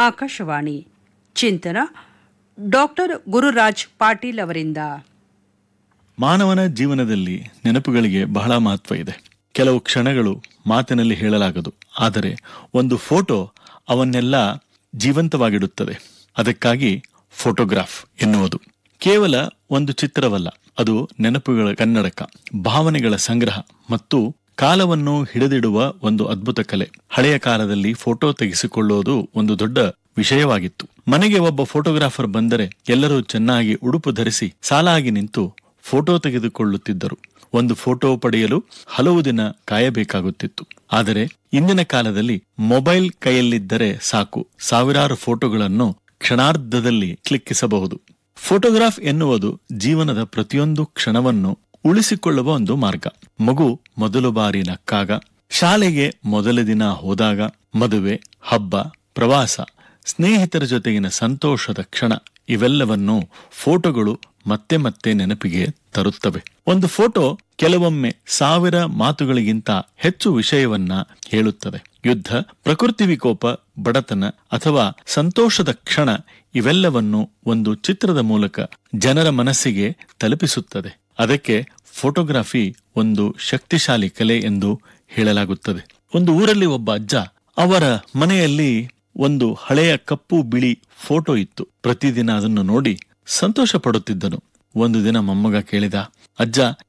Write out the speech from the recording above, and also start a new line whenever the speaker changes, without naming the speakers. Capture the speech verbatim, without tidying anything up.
ಆಕಾಶವಾಣಿ ಚಿಂತನ ಡಾಕ್ಟರ್ ಗುರುರಾಜ್ ಪಾಟೀಲ್ ಅವರಿಂದ.
ಮಾನವನ ಜೀವನದಲ್ಲಿ ನೆನಪುಗಳಿಗೆ ಬಹಳ ಮಹತ್ವ ಇದೆ. ಕೆಲವು ಕ್ಷಣಗಳು ಮಾತಿನಲ್ಲಿ ಹೇಳಲಾಗದು, ಆದರೆ ಒಂದು ಫೋಟೋ ಅವನ್ನೆಲ್ಲ ಜೀವಂತವಾಗಿಡುತ್ತದೆ. ಅದಕ್ಕಾಗಿ ಫೋಟೋಗ್ರಾಫ್ ಎನ್ನುವುದು ಕೇವಲ ಒಂದು ಚಿತ್ರವಲ್ಲ, ಅದು ನೆನಪುಗಳ ಕನ್ನಡಕ, ಭಾವನೆಗಳ ಸಂಗ್ರಹ ಮತ್ತು ಕಾಲವನ್ನು ಹಿಡಿದಿಡುವ ಒಂದು ಅದ್ಭುತ ಕಲೆ. ಹಳೆಯ ಕಾಲದಲ್ಲಿ ಫೋಟೋ ತೆಗೆಸಿಕೊಳ್ಳುವುದು ಒಂದು ದೊಡ್ಡ ವಿಷಯವಾಗಿತ್ತು. ಮನೆಗೆ ಒಬ್ಬ ಫೋಟೋಗ್ರಾಫರ್ ಬಂದರೆ ಎಲ್ಲರೂ ಚೆನ್ನಾಗಿ ಉಡುಪು ಧರಿಸಿ ಸಾಲಾಗಿ ನಿಂತು ಫೋಟೋ ತೆಗೆದುಕೊಳ್ಳುತ್ತಿದ್ದರು. ಒಂದು ಫೋಟೋ ಪಡೆಯಲು ಹಲವು ದಿನ ಕಾಯಬೇಕಾಗುತ್ತಿತ್ತು. ಆದರೆ ಇಂದಿನ ಕಾಲದಲ್ಲಿ ಮೊಬೈಲ್ ಕೈಯಲ್ಲಿದ್ದರೆ ಸಾಕು, ಸಾವಿರಾರು ಫೋಟೋಗಳನ್ನು ಕ್ಷಣಾರ್ಧದಲ್ಲಿ ಕ್ಲಿಕ್ಕಿಸಬಹುದು. ಫೋಟೋಗ್ರಾಫ್ ಎನ್ನುವುದು ಜೀವನದ ಪ್ರತಿಯೊಂದು ಕ್ಷಣವನ್ನು ಉಳಿಸಿಕೊಳ್ಳುವ ಒಂದು ಮಾರ್ಗ. ಮಗು ಮೊದಲು ಬಾರಿ ನಕ್ಕಾಗ, ಶಾಲೆಗೆ ಮೊದಲ ದಿನ ಹೋದಾಗ, ಮದುವೆ, ಹಬ್ಬ, ಪ್ರವಾಸ, ಸ್ನೇಹಿತರ ಜೊತೆಗಿನ ಸಂತೋಷದ ಕ್ಷಣ, ಇವೆಲ್ಲವನ್ನು ಫೋಟೋಗಳು ಮತ್ತೆ ಮತ್ತೆ ನೆನಪಿಗೆ ತರುತ್ತವೆ. ಒಂದು ಫೋಟೋ ಕೆಲವೊಮ್ಮೆ ಸಾವಿರ ಮಾತುಗಳಿಗಿಂತ ಹೆಚ್ಚು ವಿಷಯವನ್ನ ಹೇಳುತ್ತದೆ. ಯುದ್ಧ, ಪ್ರಕೃತಿ ವಿಕೋಪ, ಬಡತನ ಅಥವಾ ಸಂತೋಷದ ಕ್ಷಣ, ಇವೆಲ್ಲವನ್ನು ಒಂದು ಚಿತ್ರದ ಮೂಲಕ ಜನರ ಮನಸ್ಸಿಗೆ ತಲುಪಿಸುತ್ತದೆ. ಅದಕ್ಕೆ ಫೋಟೋಗ್ರಫಿ ಒಂದು ಶಕ್ತಿಶಾಲಿ ಕಲೆ ಎಂದು ಹೇಳಲಾಗುತ್ತದೆ. ಒಂದು ಊರಲ್ಲಿ ಒಬ್ಬ ಅಜ್ಜ, ಅವರ ಮನೆಯಲ್ಲಿ ಒಂದು ಹಳೆಯ ಕಪ್ಪು ಬಿಳಿ ಫೋಟೋ ಇತ್ತು. ಪ್ರತಿದಿನ ಅದನ್ನು ನೋಡಿ ಸಂತೋಷ ಪಡುತ್ತಿದ್ದನು. ಒಂದು ದಿನ ಮೊಮ್ಮಗ ಕೇಳಿದ, ಅಜ್ಜ,